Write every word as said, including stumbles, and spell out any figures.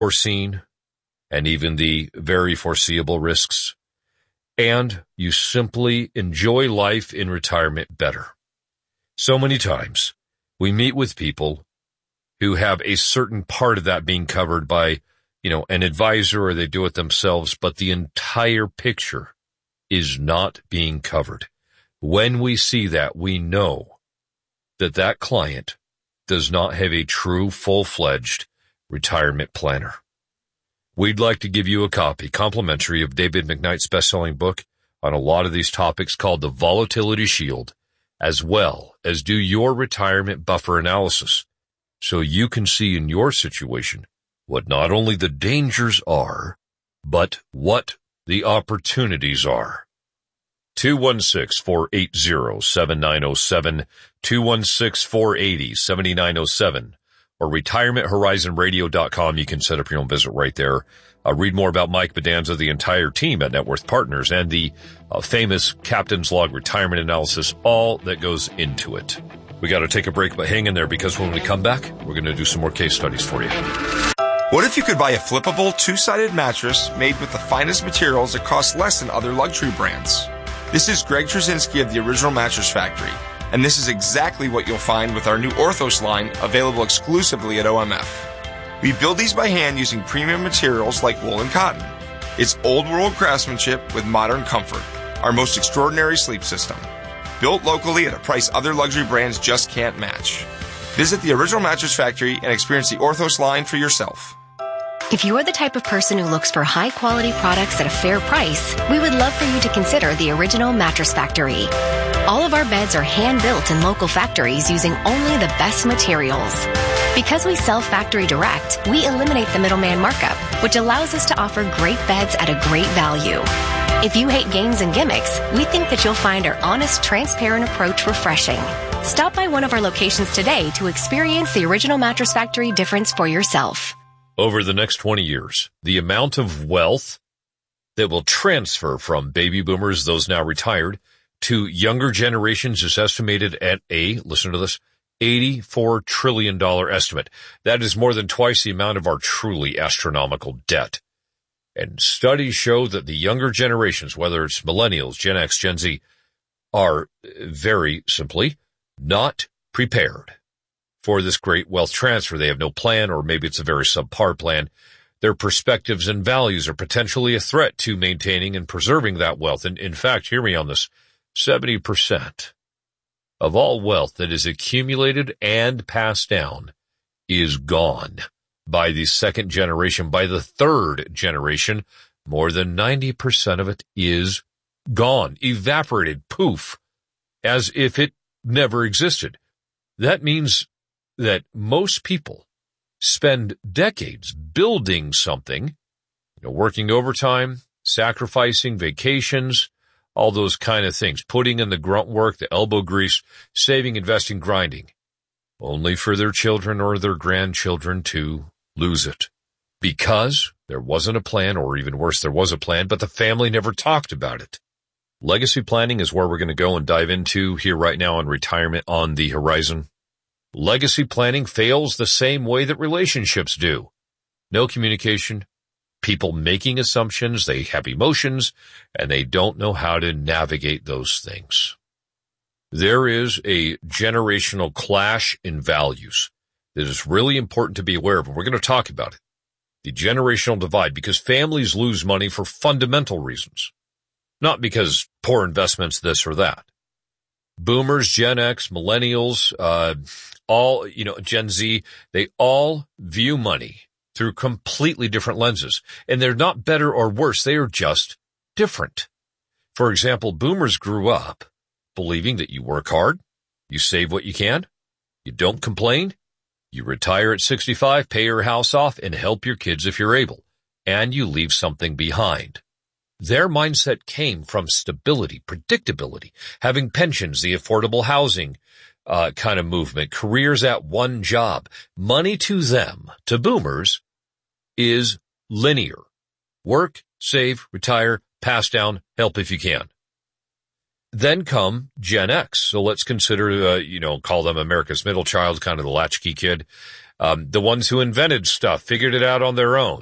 foreseen and even the very foreseeable risks. And you simply enjoy life in retirement better. So many times we meet with people who have a certain part of that being covered by, you know, an advisor, or they do it themselves, but the entire picture is not being covered. When we see that, we know that that client does not have a true, full-fledged retirement planner. We'd like to give you a copy, complimentary, of David McKnight's best-selling book on a lot of these topics called The Volatility Shield, as well as do your retirement buffer analysis so you can see in your situation what not only the dangers are, but what the opportunities are. two one six, four eight zero, seven nine zero seven, two one six, four eight zero, seven nine zero seven, or retirement horizon radio dot com. You can set up your own visit right there. Uh, read more about Mike Bedanza, the entire team at Net Worth Partners, and the uh, famous Captain's Log retirement analysis, all that goes into it. We got to take a break, but hang in there, because when we come back, we're going to do some more case studies for you. What if you could buy a flippable two-sided mattress made with the finest materials that cost less than other luxury brands? This is Greg Trzynski of the Original Mattress Factory, and this is exactly what you'll find with our new Orthos line, available exclusively at O M F. We build these by hand using premium materials like wool and cotton. It's old-world craftsmanship with modern comfort, our most extraordinary sleep system. Built locally at a price other luxury brands just can't match. Visit the Original Mattress Factory and experience the Orthos line for yourself. If you're the type of person who looks for high-quality products at a fair price, we would love for you to consider the Original Mattress Factory. All of our beds are hand-built in local factories using only the best materials. Because we sell factory direct, we eliminate the middleman markup, which allows us to offer great beds at a great value. If you hate games and gimmicks, we think that you'll find our honest, transparent approach refreshing. Stop by one of our locations today to experience the Original Mattress Factory difference for yourself. Over the next twenty years, the amount of wealth that will transfer from baby boomers, those now retired, to younger generations is estimated at a, listen to this, eighty-four trillion dollars estimate. That is more than twice the amount of our truly astronomical debt. And studies show that the younger generations, whether it's millennials, Gen X, Gen Z, are very simply not prepared for this great wealth transfer. They have no plan, or maybe it's a very subpar plan. Their perspectives and values are potentially a threat to maintaining and preserving that wealth. And in fact, hear me on this, seventy percent of all wealth that is accumulated and passed down is gone by the second generation. By the third generation, more than ninety percent of it is gone, evaporated, poof, as if it never existed. That means that most people spend decades building something, you know, working overtime, sacrificing vacations, all those kind of things, putting in the grunt work, the elbow grease, saving, investing, grinding, only for their children or their grandchildren to lose it. Because there wasn't a plan, or even worse, there was a plan, but the family never talked about it. Legacy planning is where we're going to go and dive into here right now on Retirement on the Horizon. Legacy planning fails the same way that relationships do. No communication, people making assumptions, they have emotions, and they don't know how to navigate those things. There is a generational clash in values that is really important to be aware of, and we're going to talk about it. The generational divide, because families lose money for fundamental reasons, not because poor investments, this or that. Boomers, Gen X, millennials, uh, all, you know, Gen Z, they all view money through completely different lenses. And they're not better or worse. They are just different. For example, boomers grew up believing that you work hard, you save what you can, you don't complain, you retire at sixty-five, pay your house off, and help your kids if you're able, and you leave something behind. Their mindset came from stability, predictability, having pensions, the affordable housing uh, kind of movement, careers at one job. Money to them, to boomers, is linear. Work, save, retire, pass down, help if you can. Then come Gen X. So let's consider, uh, you know, call them America's middle child, kind of the latchkey kid. Um, the ones who invented stuff, figured it out on their own.